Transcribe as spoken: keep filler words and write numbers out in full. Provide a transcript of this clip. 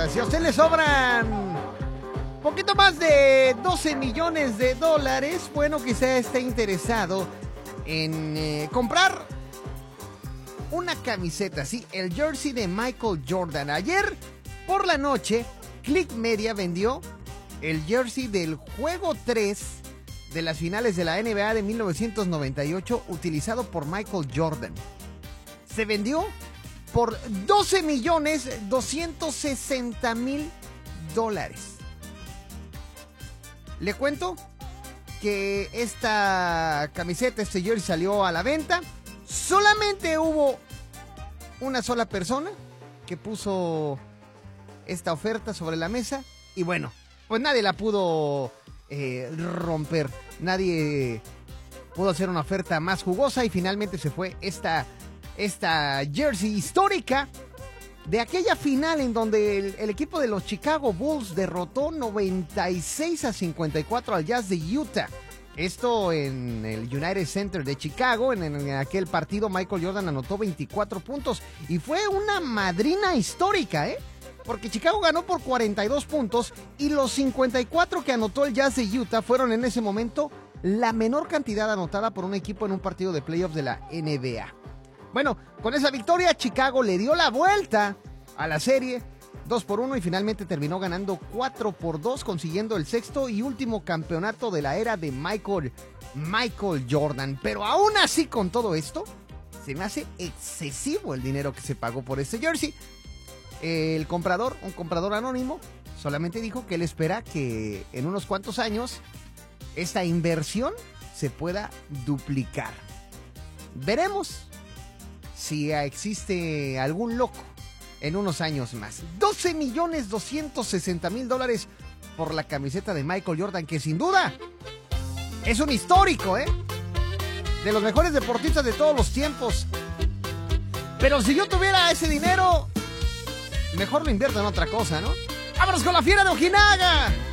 Si a usted le sobran poquito más de doce millones de dólares, bueno, quizá esté interesado en eh, comprar una camiseta, sí, el jersey de Michael Jordan. Ayer por la noche, Click Media vendió el jersey del juego tres de las finales de la N B A de mil novecientos noventa y ocho, utilizado por Michael Jordan. Se vendió por doce millones doscientos sesenta mil dólares. Le cuento que esta camiseta, este jersey, salió a la venta. Solamente hubo una sola persona que puso esta oferta sobre la mesa. Y bueno, pues nadie la pudo eh, romper. Nadie pudo hacer una oferta más jugosa. Y finalmente se fue esta, esta jersey histórica de aquella final en donde el, el equipo de los Chicago Bulls derrotó noventa y seis a cincuenta y cuatro al Jazz de Utah. Esto en el United Center de Chicago. En, en aquel partido Michael Jordan anotó veinticuatro puntos y fue una madrina histórica, ¿eh? Porque Chicago ganó por cuarenta y dos puntos y los cincuenta y cuatro que anotó el Jazz de Utah fueron en ese momento la menor cantidad anotada por un equipo en un partido de playoffs de la N B A. Bueno, con esa victoria Chicago le dio la vuelta a la serie dos por uno y finalmente terminó ganando cuatro por dos, consiguiendo el sexto y último campeonato de la era de Michael, Michael Jordan. Pero aún así, con todo esto, se me hace excesivo el dinero que se pagó por este jersey. El comprador, un comprador anónimo, solamente dijo que él espera que en unos cuantos años esta inversión se pueda duplicar. Veremos si existe algún loco en unos años más. doce millones doscientos sesenta mil dólares por la camiseta de Michael Jordan, que sin duda es un histórico, ¿eh? De los mejores deportistas de todos los tiempos. Pero si yo tuviera ese dinero, mejor lo invierto en otra cosa, ¿no? ¡Vámonos con la fiera de Ojinaga!